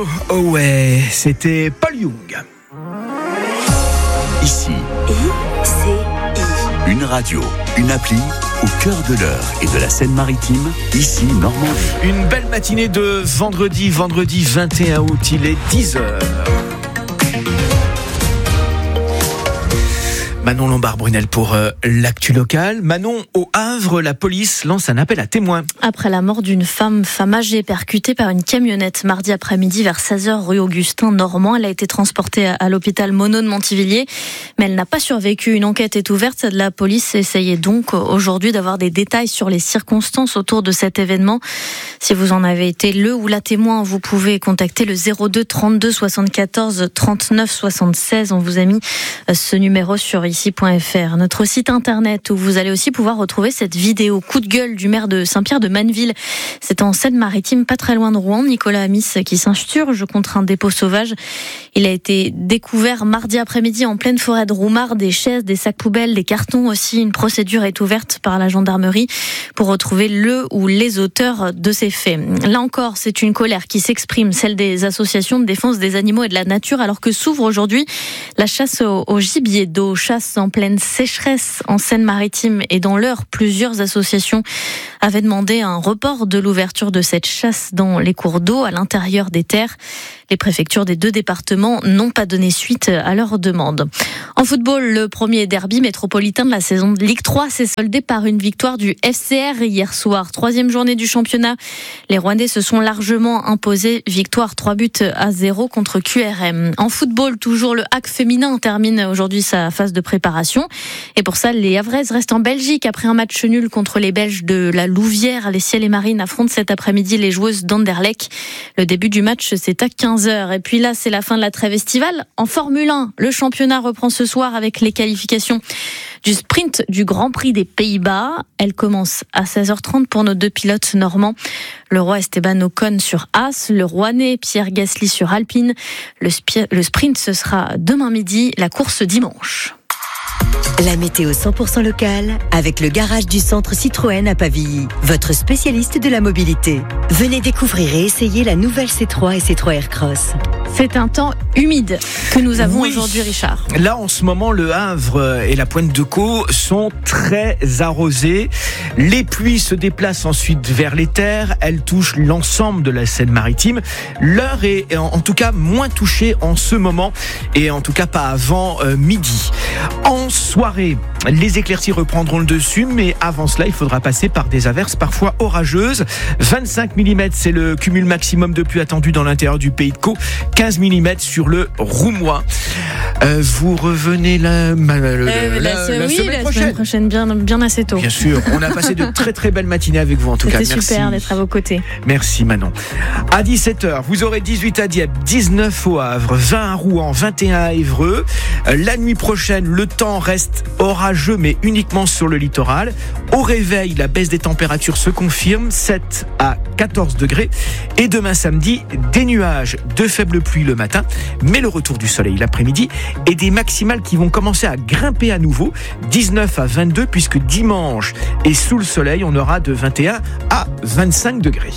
Go Away, c'était Paul Young. Ici, ICI. une radio, une appli au cœur de l'Eure et de la Seine-Maritime, ici Normandie. Une belle matinée de vendredi 21 août, il est 10h. Manon Lombard-Brunel pour l'actu locale. Manon, au Havre, la police lance un appel à témoins. Après la mort d'une femme âgée percutée par une camionnette mardi après-midi vers 16h rue Augustin Normand, elle a été transportée à l'hôpital Monod de Montivilliers, mais elle n'a pas survécu. Une enquête est ouverte. La police essayait donc aujourd'hui d'avoir des détails sur les circonstances autour de cet événement. Si vous en avez été le ou la témoin, vous pouvez contacter le 02 32 74 39 76. On vous a mis ce numéro sur ici.fr, notre site internet, où vous allez aussi pouvoir retrouver cette vidéo coup de gueule du maire de Saint-Pierre de Manneville. C'est en Seine-Maritime, pas très loin de Rouen, Nicolas Amis, qui s'insurge contre un dépôt sauvage. Il a été découvert mardi après-midi en pleine forêt de Roumard, des chaises, des sacs poubelles, des cartons aussi. Une procédure est ouverte par la gendarmerie pour retrouver le ou les auteurs de ces faits. Là encore, c'est une colère qui s'exprime, celle des associations de défense des animaux et de la nature, alors que s'ouvre aujourd'hui la chasse au gibier d'eau, chasse en pleine sécheresse en Seine-Maritime et dans l'Eure. Plusieurs associations avaient demandé un report de l'ouverture de cette chasse dans les cours d'eau à l'intérieur des terres. Les préfectures des deux départements n'ont pas donné suite à leur demande. En football, le premier derby métropolitain de la saison de Ligue 3 s'est soldé par une victoire du FCR hier soir. 3e journée du championnat. Les Rouennais se sont largement imposés. Victoire 3-0 contre QRM. En football, toujours le HAC féminin termine aujourd'hui sa phase de préparation. Et pour ça, les Havraises restent en Belgique après un match nul contre les Belges de la Louvière. Les Ciels et Marines affrontent cet après-midi les joueuses d'Anderlecht. Le début du match, c'est à 15h. Et puis là, c'est la fin de la trêve estivale. En Formule 1, le championnat reprend ce soir avec les qualifications du sprint du Grand Prix des Pays-Bas. Elle commence à 16h30 pour nos deux pilotes normands. Le Roi Esteban Ocon sur As, le Rouennais Pierre Gasly sur Alpine. Le sprint, ce sera demain midi, la course dimanche. La météo 100% locale avec le garage du centre Citroën à Pavilly, votre spécialiste de la mobilité. Venez découvrir et essayer la nouvelle C3 et C3 Aircross. C'est un temps humide que nous avons aujourd'hui, Richard. Là, en ce moment, le Havre et la Pointe de Caux sont très arrosés. Les pluies se déplacent ensuite vers les terres. Elles touchent l'ensemble de la Seine-Maritime. L'Eure est en tout cas moins touchée en ce moment et en tout cas pas avant midi. En soirée, les éclaircies reprendront le dessus, mais avant cela, il faudra passer par des averses parfois orageuses. 25 mm, c'est le cumul maximum de pluie attendu dans l'intérieur du Pays de Caux. 15 mm sur le Roumois. Vous revenez la semaine prochaine. Bien assez tôt. Bien sûr, on a passé de très très belles matinées avec vous en tout cas. C'était super d'être à vos côtés. Merci Manon. À 17h, vous aurez 18 à Dieppe, 19 au Havre, 20 à Rouen, 21 à Évreux. La nuit prochaine, le temps reste orageux mais uniquement sur le littoral. Au réveil, la baisse des températures se confirme, 7 à 14 degrés. Et demain samedi, des nuages, de faibles pluies le matin, mais le retour du soleil l'après-midi et des maximales qui vont commencer à grimper à nouveau, 19 à 22, puisque dimanche et sous le soleil, on aura de 21 à 25 degrés.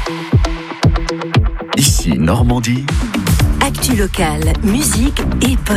Ici Normandie. Actu locale, musique et